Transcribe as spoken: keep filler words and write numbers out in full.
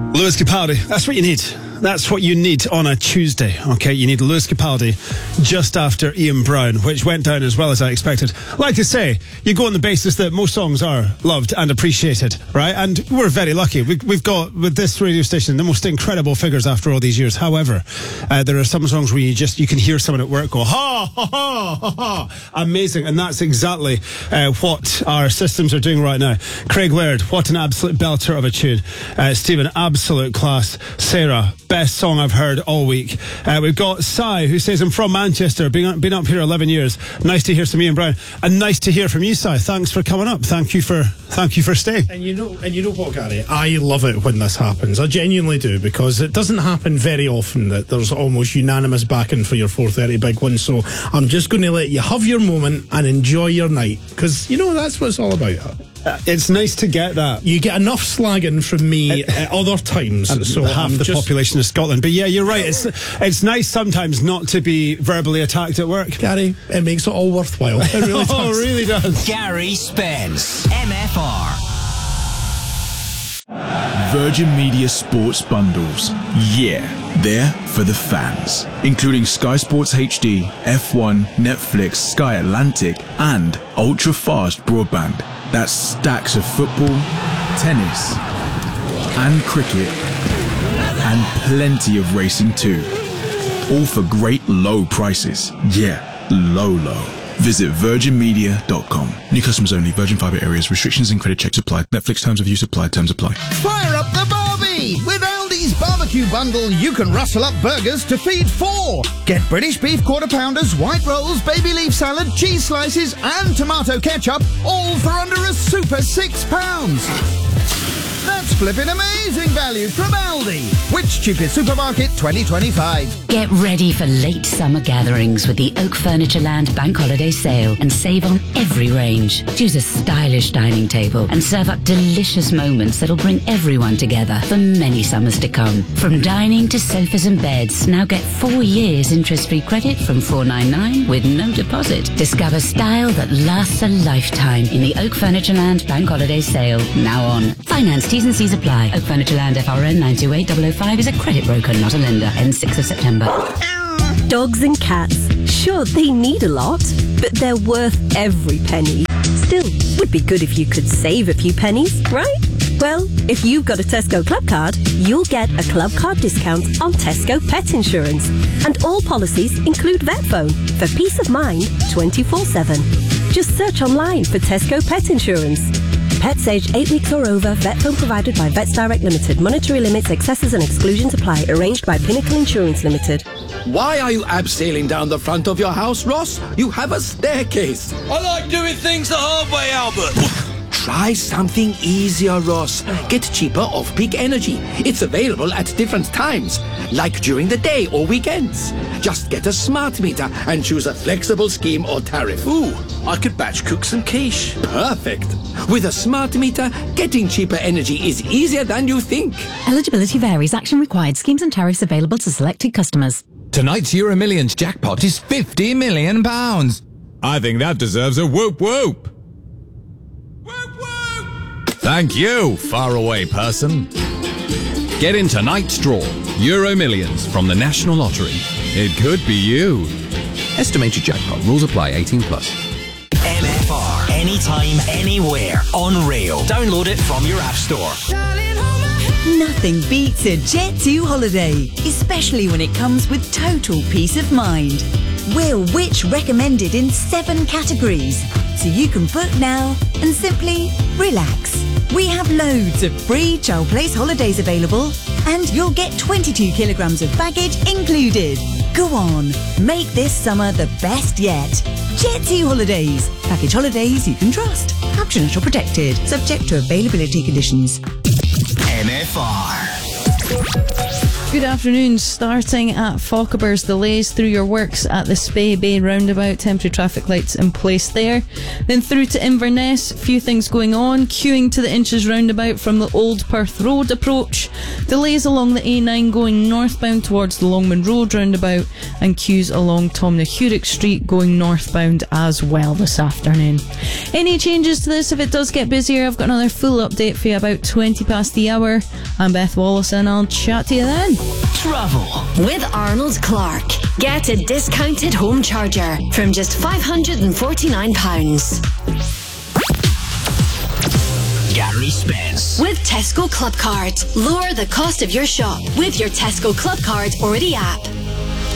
Lewis Capaldi, that's what you need. That's what you need on a Tuesday, okay? You need Lewis Capaldi just after Ian Brown, which went down as well as I expected. Like to say, you go on the basis that most songs are loved and appreciated, right? And we're very lucky. We, we've got, with this radio station, the most incredible figures after all these years. However, uh, there are some songs where you just, you can hear someone at work go, ha, ha, ha, ha, ha. Amazing. And that's exactly uh, what our systems are doing right now. Craig Laird, what an absolute belter of a tune. Uh, Stephen, absolute class. Sarah, best song I've heard all week. Uh, we've got Sai, who says, I'm from Manchester, been, been up here eleven years. Nice to hear some Ian Brown. And nice to hear from you, Sai. Thanks for coming up. Thank you for thank you for staying. And you know, and you know what, Gary? I love it when this happens. I genuinely do, because it doesn't happen very often that there's almost unanimous backing for your four thirty big one. So I'm just going to let you have your moment and enjoy your night, because, you know, that's what it's all about. Uh, it's nice to get that. You get enough slagging from me uh, at other times. So half I'm the just... population of Scotland. But yeah, you're right. It's it's nice sometimes not to be verbally attacked at work. Gary, it makes it all worthwhile. It really does. Oh, it really does. Gary Spence, M F R. Virgin Media Sports Bundles. Yeah, they're for the fans. Including Sky Sports H D, F one, Netflix, Sky Atlantic, and ultra-fast broadband. That's stacks of football, tennis, and cricket, and plenty of racing too. All for great low prices. Yeah, low, low. Visit virgin media dot com. New customers only. Virgin Fibre areas. Restrictions and credit checks apply. Netflix terms of use apply. Terms apply. Fire up the barbie! With Aldi's barbecue bundle, you can rustle up burgers to feed four. Get British beef quarter pounders, white rolls, baby leaf salad, cheese slices, and tomato ketchup, all for under a super six pounds. That's flipping amazing value from Aldi. Which cheapest supermarket twenty twenty-five? Get ready for late summer gatherings with the Oak Furniture Land Bank Holiday Sale and save on every range. Choose a stylish dining table and serve up delicious moments that'll bring everyone together for many summers to come. From dining to sofas and beds, now get four years interest-free credit from four ninety-nine with no deposit. Discover style that lasts a lifetime in the Oak Furniture Land Bank Holiday Sale, now on. Finance T's and C's apply. Oak Furniture Land F R N nine two eight zero zero five is a credit broker, not a lender. Ends sixth of September. Dogs and cats. Sure, they need a lot, but they're worth every penny. Still, would be good if you could save a few pennies, right? Well, if you've got a Tesco Club card, you'll get a Club card discount on Tesco Pet Insurance. And all policies include Vet Phone for peace of mind twenty-four seven. Just search online for Tesco Pet Insurance. Pets aged eight weeks or over. Vet Phone provided by Vets Direct Limited. Monetary limits, excesses and exclusions apply. Arranged by Pinnacle Insurance Limited. Why are you abseiling down the front of your house, Ross? You have a staircase. I like doing things the hard way, Albert. Try something easier, Ross. Get cheaper off-peak energy. It's available at different times, like during the day or weekends. Just get a smart meter and choose a flexible scheme or tariff. Ooh, I could batch cook some quiche. Perfect. With a smart meter, getting cheaper energy is easier than you think. Eligibility varies. Action required. Schemes and tariffs available to selected customers. Tonight's Euro Millions jackpot is fifty million pounds. I think that deserves a whoop whoop. Thank you, faraway person. Get in tonight's draw. Euro Millions from the National Lottery. It could be you. Estimated jackpot. Rules apply. eighteen plus. M F R. Anytime, anywhere. On rail. Download it from your app store. Nothing beats a Jet two holiday, especially when it comes with total peace of mind. We're Which recommended in seven categories, so you can book now and simply relax. We have loads of free Child Place holidays available, and you'll get twenty-two kilograms of baggage included. Go on, make this summer the best yet. Jet two Holidays. Package holidays you can trust. Caption or protected. Subject to availability conditions. M F R. Good afternoon. Starting at Fochabers, delays through your works at the Spey Bay roundabout. Temporary traffic lights in place there. Then through to Inverness, a few things going on. Queuing to the Inches roundabout from the Old Perth Road approach. Delays along the A nine going northbound towards the Longman Road roundabout, and queues along Tom Nahurick Street going northbound as well this afternoon. Any changes to this if it does get busier? I've got another full update for you about twenty past the hour. I'm Beth Wallace and I'll chat to you then. Travel with Arnold Clark. Get a discounted home charger from just five hundred forty-nine pounds. Gary Spence. With Tesco Club Card. Lower the cost of your shop with your Tesco Club Card or the app.